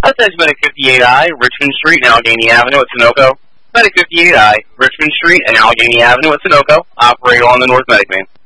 That's Medic 58I, Richmond Street and Allegheny Avenue at Sunoco. Medic 58I, Richmond Street and Allegheny Avenue at Sunoco. Operator on the North Medic main.